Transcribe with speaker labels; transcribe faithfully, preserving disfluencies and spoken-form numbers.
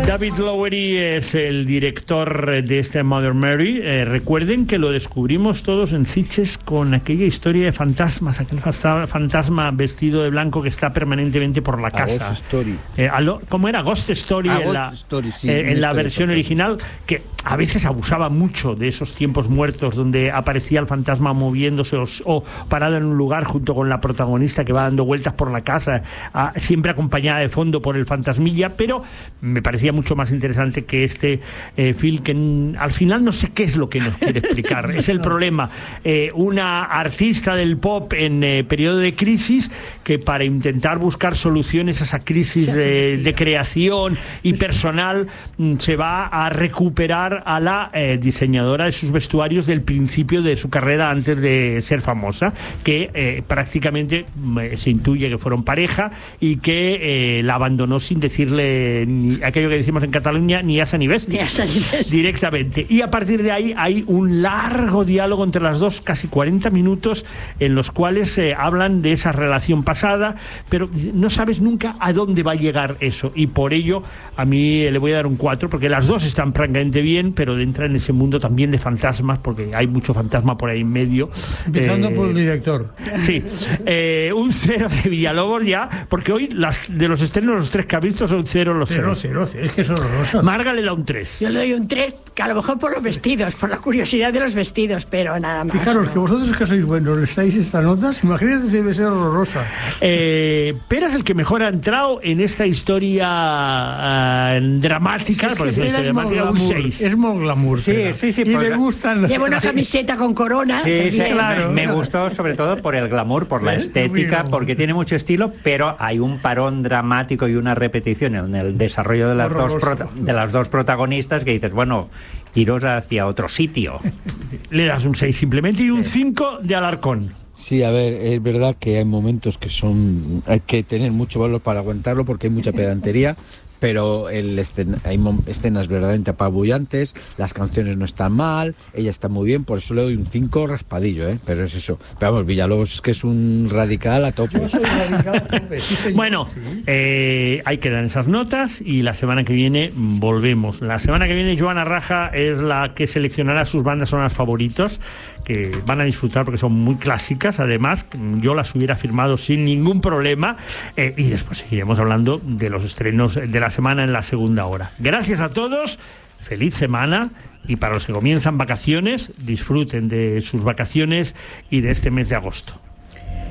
Speaker 1: David Lowery es el director de este Mother Mary. Eh, recuerden que lo descubrimos todos en Sitges con aquella historia de fantasmas, aquel fantasma vestido de blanco que está permanentemente por la casa.
Speaker 2: Ghost Story.
Speaker 1: Eh, lo, ¿Cómo era? Ghost Story
Speaker 2: ah,
Speaker 1: en
Speaker 2: Ghost
Speaker 1: la,
Speaker 2: Story, sí,
Speaker 1: eh, en la versión
Speaker 2: fantasma.
Speaker 1: original, que a veces abusaba mucho de esos tiempos muertos donde aparecía el fantasma moviéndose o, o parado en un lugar junto con la protagonista que va dando vueltas por la casa, a, siempre acompañada de fondo por el fantasmilla, pero me parecía mucho más interesante que este eh, film que n- al final no sé qué es lo que nos quiere explicar. Es el problema. Eh, una artista del pop en eh, periodo de crisis que para intentar buscar soluciones a esa crisis de, de creación y personal mm, se va a recuperar a la eh, diseñadora de sus vestuarios del principio de su carrera antes de ser famosa, que eh, prácticamente mm, se intuye que fueron pareja y que eh, la abandonó sin decirle ni aquello que decimos en Cataluña, ni asa ni bestia,
Speaker 3: Ni asa ni bestia.
Speaker 1: directamente. Y a partir de ahí hay un largo diálogo entre las dos, casi cuarenta minutos, en los cuales eh, hablan de esa relación pasada, pero no sabes nunca a dónde va a llegar eso, y por ello a mí le voy a dar un cuatro, porque las dos están francamente bien, pero entra en ese mundo también de fantasmas, porque hay mucho fantasma por ahí en medio.
Speaker 4: Empezando
Speaker 1: Eh,
Speaker 4: por el director.
Speaker 1: Sí, eh, un cero de Villalobos ya, porque hoy las, de los estrenos, los tres que ha visto son cero los
Speaker 4: Cero,
Speaker 1: tres.
Speaker 4: cero, cero, es que es horroroso.
Speaker 1: Marga le da un tres.
Speaker 3: Yo le doy un tres, que a lo mejor por los vestidos, por la curiosidad de los vestidos, pero nada más.
Speaker 4: Fijaros
Speaker 3: ¿no?
Speaker 4: que vosotros que sois buenos le estáis estas notas, imagínate si debe ser horrorosa.
Speaker 1: Eh, Pera es el que mejor ha entrado en esta historia eh, dramática,
Speaker 4: Sí,
Speaker 1: porque
Speaker 4: sí,
Speaker 1: es
Speaker 4: Pera
Speaker 1: una
Speaker 4: es
Speaker 1: historia
Speaker 4: muy
Speaker 1: dramática, un
Speaker 4: glamour,
Speaker 1: seis.
Speaker 4: es muy glamour.
Speaker 5: Sí,
Speaker 4: Pera.
Speaker 5: sí, sí,
Speaker 4: Y
Speaker 5: por-
Speaker 4: le gustan las
Speaker 3: Lleva una camiseta con corona.
Speaker 5: Sí, sí,
Speaker 3: también.
Speaker 4: claro.
Speaker 5: me, me gustó sobre todo por el glamour, por la
Speaker 4: ¿Ves?
Speaker 5: estética,
Speaker 4: Muy
Speaker 5: porque tiene mucho estilo, pero hay un parón dramático y una repetición en el desarrollo de las, dos,
Speaker 4: Horroroso.
Speaker 5: prota- de las dos protagonistas que dices, bueno, iros hacia otro sitio.
Speaker 1: Le das un seis simplemente y un cinco de Alarcón.
Speaker 2: Sí, a ver, es verdad que hay momentos que son hay que tener mucho valor para aguantarlo porque hay mucha pedantería, pero el escen- hay mom- escenas verdaderamente apabullantes, las canciones no están mal, ella está muy bien, por eso le doy un cinco raspadillo, ¿eh? Pero es eso. Pero vamos, Villalobos es que es un radical a tope.
Speaker 4: Yo soy radical a tope, sí, señor.
Speaker 1: Bueno,
Speaker 4: Sí.
Speaker 1: eh, hay que dar esas notas y la semana que viene mm, volvemos. La semana que viene Joana Raja es la que seleccionará sus bandas sonoras favoritos, que van a disfrutar porque son muy clásicas. Además, yo las hubiera firmado sin ningún problema, eh, y después seguiremos hablando de los estrenos de la semana en la segunda hora. Gracias a todos, feliz semana, y para los que comienzan vacaciones, disfruten de sus vacaciones y de este mes de agosto.